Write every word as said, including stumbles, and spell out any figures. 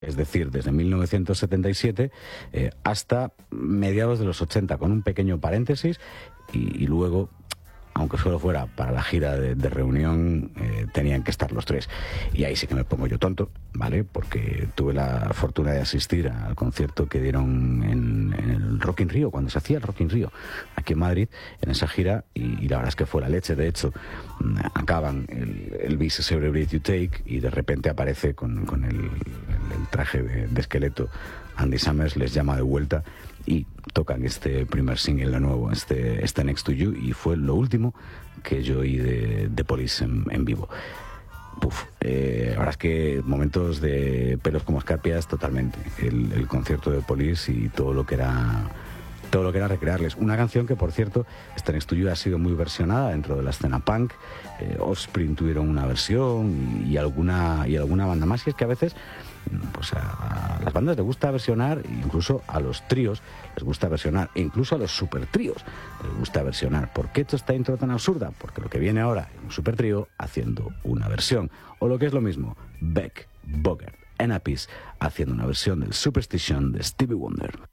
Es decir, desde mil novecientos setenta y siete eh, hasta mediados de los ochenta, con un pequeño paréntesis, y, y luego, aunque solo fuera para la gira de, de reunión, eh, tenían que estar los tres. Y ahí sí que me pongo yo tonto, ¿vale? Porque tuve la fortuna de asistir al concierto que dieron en, en el Rock in Rio, cuando se hacía el Rock in Rio, aquí en Madrid, en esa gira, y, y la verdad es que fue la leche. De hecho, acaban el, el This Every Breath You Take, y de repente aparece con, con el, el, el traje de, de esqueleto. Andy Summers les llama de vuelta y tocan este primer single de nuevo, este, este Next to You, y fue lo último que yo oí de, de Police en, en vivo. Puf, eh, la verdad es que momentos de pelos como escarpias totalmente. El, el concierto de Police y todo lo que era todo lo que era recrearles. Una canción que, por cierto, este Next to You ha sido muy versionada dentro de la escena punk. eh, Offspring tuvieron una versión y, y alguna y alguna banda más. Y es que a veces pues a, a las bandas les gusta versionar, incluso a los tríos les gusta versionar, e incluso a los super tríos les gusta versionar. ¿Por qué esto esta intro tan absurda? Porque lo que viene ahora es un super trío haciendo una versión, o lo que es lo mismo, Beck, Bogert, Anna Peace haciendo una versión del Superstition de Stevie Wonder.